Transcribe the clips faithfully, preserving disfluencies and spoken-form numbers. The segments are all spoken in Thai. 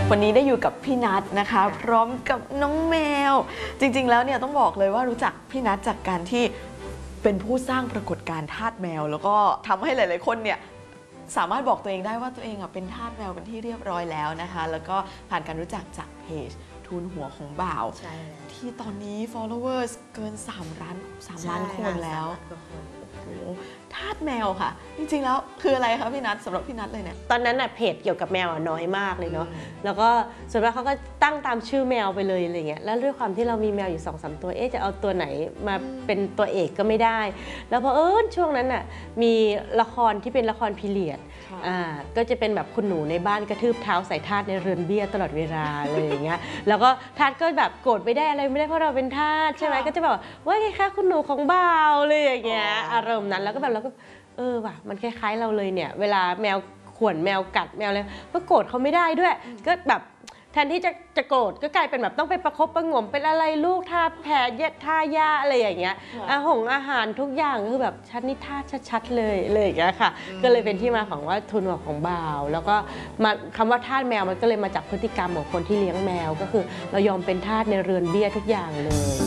วันนี้ได้อยู่กับพี่นัทนะคะพร้อมกับน้องแมวจริงๆแล้วเนี่ยต้องบอกเลยว่ารู้จักพี่นัทจากการที่เป็นผู้สร้างปรากฏการณ์ทาสแมวแล้วก็ทำให้หลายๆคนเนี่ยสามารถบอกตัวเองได้ว่าตัวเองอ่ะเป็นทาสแมวเป็นที่เรียบร้อยแล้วนะคะแล้วก็ผ่านการรู้จักจากเพจทูนหัวของบ่าวที่ตอนนี้ followers เกิน3ล้าน3ล้านคนแล้วทาสแมวค่ะจริงๆแล้วคืออะไรคะพี่นัทสำหรับพี่นัทเลยเนี่ยตอนนั้นน่ะเพจเกี่ยวกับแมวน้อยมากเลยเนาะแล้วก็ส่วนมากเขาก็ตั้งตามชื่อแมวไปเลยอะไรเงี้ยแล้วด้วยความที่เรามีแมวอยู่ สองสาม ตัวเอ๊ะจะเอาตัวไหนมาเป็นตัวเอกก็ไม่ได้แล้วพอเออช่วงนั้นน่ะมีละครที่เป็นละครพีเรียดอ่าก็จะเป็นแบบคุณหนูในบ้านกระทืบเท้าใส่ทาสในเรือนเบี้ยตลอดเวลาอะไรอย่างเงี้ยแล้วก็ทาสก็แบบโกรธไม่ได้อะไรไม่ได้เพราะเราเป็นทาสใช่ไหมก็จะแบบว่าไงคะคุณหนูของบ่าวเลยอย่างเงี้ยอารมณ์นั้นแล้วก็แบบเราก็เออว่ะมันคล้ายๆเราเลยเนี่ยเวลาแมวข่วนแมวกัดแมวอะไรก็โกรธเขาไม่ได้ด้วยก็แบบแทนที่จะจะโกรธก็กลายเป็นแบบต้องไปประคบประงมเป็นอะไรลูกทาแผลเย็ดทายาอะไรอย่างเงี้ยอาหงอาหารทุกอย่างคือแบบชัดนิทาชัดๆเลยเลยอย่างเงี้ยค่ะก็เลยเป็นที่มาของว่าทุนหัวของบ่าวแล้วก็มาคำว่าทาสแมวมันก็เลยมาจากพฤติกรรมของคนที่เลี้ยงแมวก็คือเรายอมเป็นทาสในเรือนเบี้ยทุกอย่างเลย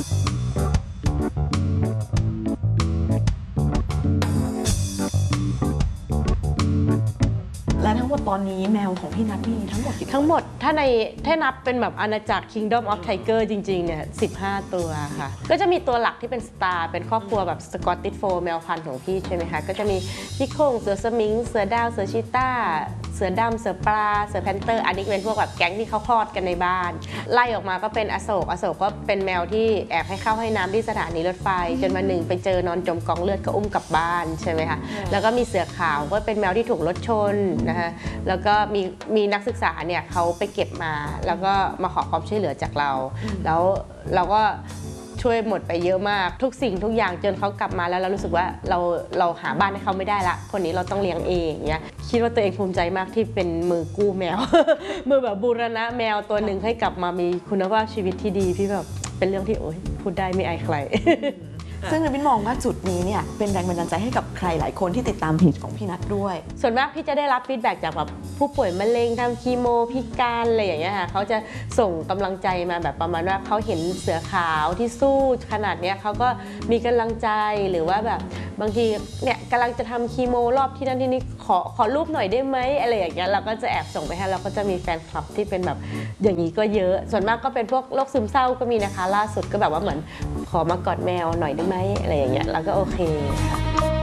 และทั้งหมดตอนนี้แมวของพี่นัทมีทั้งหมดกี่ทั้งหมดถ้าในถ้านับเป็นแบบอาณาจักร Kingdom of Tiger จริงๆเนี่ยสิบห้าตัวค่ะก็จะมีตัวหลักที่เป็นสตาร์เป็นครอบครัวแบบสกอตติชโฟล์แมวพันธุ์ของพี่ใช่ไหมคะก็จะมีพี่โคงเสือสมิงเสือดาวเสือชีต้าเสือดำเสือปลาเสือแพนเตอร์อันนี้เป็นพวกแบบแก๊งที่เขาคลอดกันในบ้านไล่ออกมาก็เป็นอโศกอโศกก็เป็นแมวที่แอบให้เข้าให้น้ำที่สถานีรถไฟจนวันหนึ่งไปเจอนอนจมกองเลือดก็อุ้มกลับบ้านใช่ไหมคะแล้วก็มีเสือขาวก็เป็นแมวที่ถูกรถชนนะคะแล้วก็มีมีนักศึกษาเนี่ยเขาไปเก็บมาแล้วก็มาขอความช่วยเหลือจากเราแล้วเราก็ช่วยหมดไปเยอะมากทุกสิ่งทุกอย่างจนเขากลับมาแล้วเรารู้สึกว่าเราเราหาบ้านให้เขาไม่ได้ละคนนี้เราต้องเลี้ยงเองเงี้ยคิดว่าตัวเองภูมิใจมากที่เป็นมือกู้แมว มือแบบบูรณะแมวตัวหนึ่งให้กลับมามีคุณภาพชีวิตที่ดีพี่แบบเป็นเรื่องที่โอ๊ยพูดได้ไม่อายใครซึ่งพี่มองว่าจุดนี้เนี่ยเป็นแรงบันดาลใจให้กับใครหลายคนที่ติดตามเพจของพี่นัทด้วยส่วนมากพี่จะได้รับฟีดแบ็กจากแบบผู้ป่วยมะเร็งทำคีโมพิการอะไรอย่างเงี้ยค่ะเขาจะส่งกำลังใจมาแบบประมาณว่าเขาเห็นเสือขาวที่สู้ขนาดเนี้ยเขาก็มีกำลังใจหรือว่าแบบบางทีเนี่ยกำลังจะทำคีโมรอบที่นั่นที่นี่ขอขอรูปหน่อยได้ไหมอะไรอย่างเงี้ยเราก็จะแอบส่งไปให้เราก็จะมีแฟนคลับที่เป็นแบบอย่างนี้ก็เยอะส่วนมากก็เป็นพวกโรคซึมเศร้าก็มีนะคะล่าสุดก็แบบว่าเหมือนขอมากอดแมวหน่อยได้ไหมอะไรอย่างเงี้ยเราก็โอเคค่ะ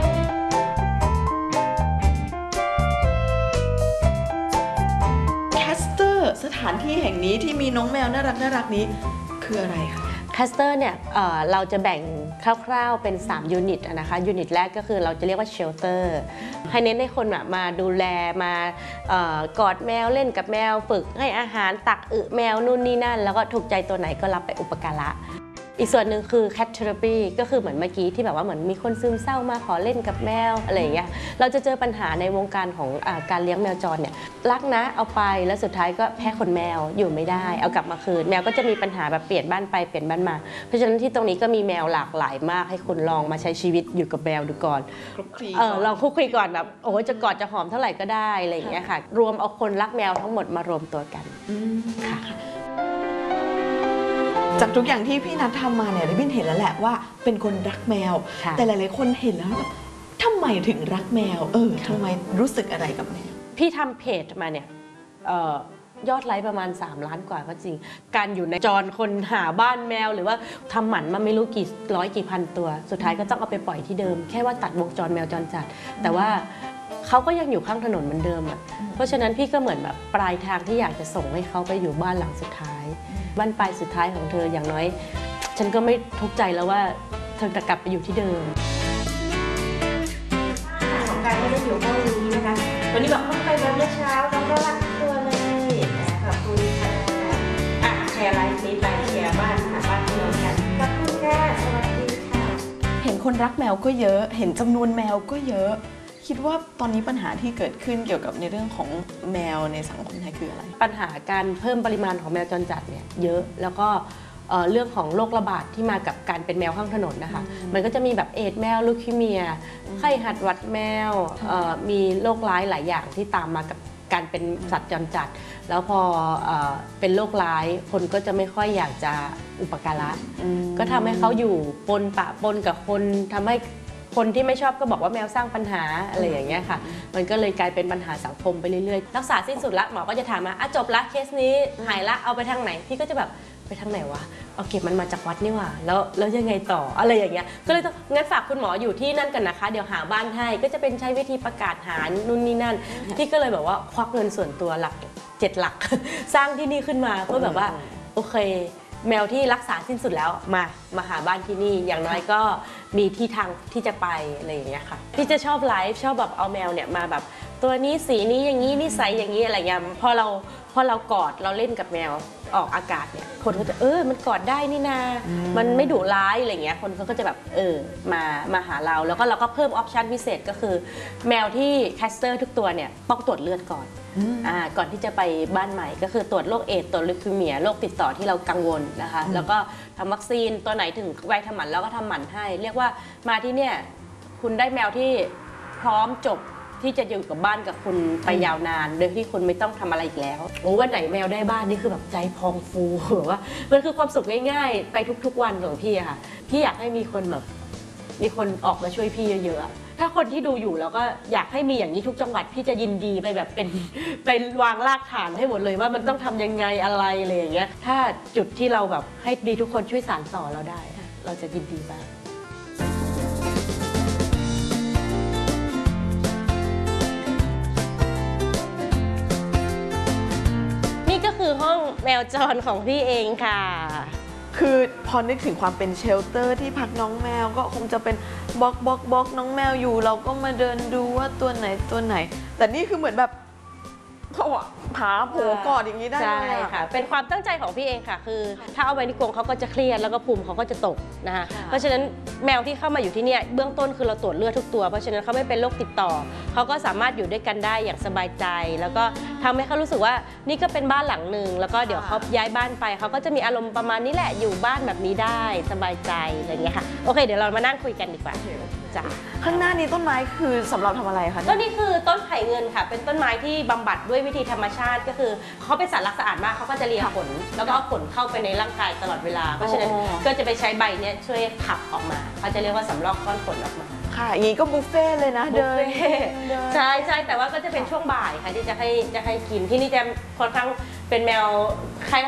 แคสเตอร์สถานที่แห่งนี้ที่มีน้องแมวน่ารักน่ารักนี้คืออะไรคะแคสเตอร์เนี่ย เอ่อ เราจะแบ่งคร่าวๆเป็นสามยูนิตนะคะยูนิตแรกก็คือเราจะเรียกว่าเชลเตอร์ให้เน้นให้คนแบบมาดูแลมาเอ่อกอดแมวเล่นกับแมวฝึกให้อาหารตักอึแมวนู่นนี่นั่นแล้วก็ถูกใจตัวไหนก็รับไปอุปการะอีกส่วนหนึ่งคือ cat therapy ก็คือเหมือนเมื่อกี้ที่แบบว่าเหมือนมีคนซึมเศร้ามาขอเล่นกับแมวอะไรอย่างเงี้ยเราจะเจอปัญหาในวงการของอ่าการเลี้ยงแมวจรเนี่ยรักนะเอาไปแล้วสุดท้ายก็แพ้ขนแมวอยู่ไม่ได้เอากลับมาคืนแมวก็จะมีปัญหาแบบเปลี่ยนบ้านไปเปลี่ยนบ้านมาเพราะฉะนั้นที่ตรงนี้ก็มีแมวหลากหลายมากให้คุณลองมาใช้ชีวิตอยู่กับแมวดูก่อนเออลองคุยก่อนแบบโอ้จะกอดจะหอมเท่าไหร่ก็ได้อะไรอย่างเงี้ยค่ะรวมเอาคนรักแมวทั้งหมดมารวมตัวกันค่ะจากทุกอย่างที่พี่นัททำมาเนี่ยพี่เห็นแล้วแหละว่าเป็นคนรักแมวแต่หลายๆคนเห็นแล้วแบบทำไมถึงรักแมวเออทำไมรู้สึกอะไรกับแมวพี่ทำเพจมาเนี่ยยอดไลค์ประมาณสามล้านกว่าก็จริงการอยู่ในจรคนหาบ้านแมวหรือว่าทำหมันมาไม่รู้กี่ร้อยกี่พันตัวสุดท้ายก็ต้องเอาไปปล่อยที่เดิมแค่ว่าตัดวงจรแมวจรจัดแต่ว่าเขาก็ยังอยู่ข้างถนนเหมือนเดิมอ่ะเพราะฉะนั้นพี่ก็เหมือนแบบปลายทางที่อยากจะส่งให้เขาไปอยู่บ้านหลังสุดท้ายบ้านปลายสุดท้ายของเธออย่างน้อยฉันก็ไม่ทุกข์ใจแล้วว่าเธอจะกลับไปอยู่ที่เดิมของการไม่ได้อยู่ห้องนี้นะคะวันนี้บอกเข้าไปมาเมื่อเช้าแล้วก็รักตัวเลยขอบคุณค่ะอ่ะแชร์ไลฟ์นี้ไปแชร์บ้านหาบ้านเพื่อนกันขอบคุณค่ะสวัสดีค่ะเห็นคนรักแมวก็เยอะเห็นจำนวนแมวก็เยอะคิดว่าตอนนี้ปัญหาที่เกิดขึ้นเกี่ยวกับในเรื่องของแมวในสังคมไทยคืออะไรปัญหาการเพิ่มปริมาณของแมวจรจัดเนี่ยเยอะแล้วก็เรื่องของโรคระบาดที่มากับการเป็นแมวข้างถนนนะคะมันก็จะมีแบบเอดส์แมวลูคีเมียไข้หัดหวัดแมวมีโรคร้ายหลายอย่างที่ตามมากับการเป็นสัตว์จรจัดแล้วพอเอ่อเป็นโรคร้ายคนก็จะไม่ค่อยอยากจะอุปการะก็ทำให้เขาอยู่ปนปะปนกับคนทำให้คนที่ไม่ชอบก็บอกว่าแมวสร้างปัญหาอะไรอย่างเงี้ยค่ะมันก็เลยกลายเป็นปัญหาสังคมไปเรื่อยๆรักษาสิ้นสุดละหมอก็จะถามมาอ่ะจบละเคสนี้หายละเอาไปทางไหนพี่ก็จะแบบไปทางไหนวะเอาเก็บมันมาจากวัดนี่หว่าแล้วแล้วยังไงต่ออะไรอย่างเงี้ยก็เลยต้องงั้นฝากคุณหมออยู่ที่นั่นกันนะคะเดี๋ยวหาบ้านให้ก็จะเป็นใช้วิธีประกาศหานู่นนี่นั่นพี่ก็เลยแบบว่าควักเงินส่วนตัวหลักเจ็ดหลัก สร้างที่นี่ขึ้นมาเพื่อแบบว่าโอเคแมวที่รักษาสิ้นสุดแล้วมามาหาบ้านที่นี่อย่างน้อยก็มีที่ทางที่จะไปอะไรอย่างเงี้ยค่ะพี่จะชอบไลฟ์ชอบแบบเอาแมวเนี่ยมาแบบตัวนี้สีนี้อย่างนี้นิสัยอย่างนี้อะไรเงี้ยพอเราพอเรากอดเราเล่นกับแมวออกอากาศเนี่ยคนก็จะเออมันกอดได้นี่นามันไม่ดุร้ายอะไรเงี้ยคนเขาก็จะแบบเออมามาหาเราแล้วก็เราก็เพิ่มออปชันพิเศษก็คือแมวที่แคสเตอร์ทุกตัวเนี่ยต้องตรวจเลือดก่อนอ่าก่อนที่จะไปบ้านใหม่ก็คือตรวจโรคเอดส์ตรวจลิวคีเมียโรคติดต่อที่เรากังวลนะคะแล้วก็ทำวัคซีนตัวไหนถึงวัยทำหมันแล้วก็ทำหมันให้เรียกว่ามาที่เนี่ยคุณได้แมวที่พร้อมจบที่จะอยู่กับบ้านกับคุณไปยาวนานโดยที่คุณไม่ต้องทำอะไรอีกแล้วโอ้วันไหนแมวได้บ้านนี่คือแบบใจพองฟูแบบว่ามันคือความสุขง่ายๆไปทุกๆวันของพี่อะค่ะพี่อยากให้มีคนแบบมีคนออกมาช่วยพี่เยอะๆถ้าคนที่ดูอยู่แล้วก็อยากให้มีอย่างนี้ทุกจังหวัดพี่จะยินดีไปแบบเป็นไปวางรากฐานให้หมดเลยว่ามันต้องทำยังไงอะไรอะไรอย่างเงี้ยถ้าจุดที่เราแบบให้ดีทุกคนช่วยสานต่อเราได้เราจะยินดีมากคือห้องแมวจรของพี่เองค่ะคือพอนึกถึงความเป็นเชลเตอร์ที่พักน้องแมวก็คงจะเป็นบล็อกบล็อกบล็อกน้องแมวอยู่เราก็มาเดินดูว่าตัวไหนตัวไหนแต่นี่คือเหมือนแบบเขาอะผาโผกอดอย่างนี้ได้เลยใช่ค่ะเป็นความตั้งใจของพี่เองค่ะคือถ้าเอาไว้ในกรงเขาก็จะเครียดแล้วก็ภูมิเขาก็จะตกนะคะเพราะฉะนั้นแมวที่เข้ามาอยู่ที่นี่เบื้องต้นคือเราตรวจเลือดทุกตัวเพราะฉะนั้นเขาไม่เป็นโรคติดต่อเขาก็สามารถอยู่ด้วยกันได้อย่างสบายใจแล้วก็ทำให้เขารู้สึกว่านี่ก็เป็นบ้านหลังหนึ่งแล้วก็เดี๋ยวเขาย้ายบ้านไปเขาก็จะมีอารมณ์ประมาณนี้แหละอยู่บ้านแบบนี้ได้สบายใจอะไรอย่างเงี้ยค่ะโอเคเดี๋ยวเรามานั่งคุยกันดีกว่าจ้ะข้างหน้านี้ต้นไม้คือสำหรับทำอะไรคะต้นนี้คือต้นไผ่เงินค่ะเป็นต้นไม้ที่บำบัดด้วยวิธีธรรมชาติก็คือเขาเป็นสัตว์รักสะอาดมากเขาก็จะเลียขนแล้วก็เอาขนเข้าไปในร่างกายตลอดเวลาเพราะฉะนั้นก็จะไปใช้ใบนี้ช่วยขับออกมาเขาจะเรียกว่าสำรอกก้อนขนออกมาค่ะอย่างนี้ก็บุฟเฟ่เลยนะเดินใช่ใช่แต่ว่าก็จะเป็นช่วงบ่ายค่ะที่จะให้จะให้กินที่นี่จะค่อนข้างเป็นแมวคล้าย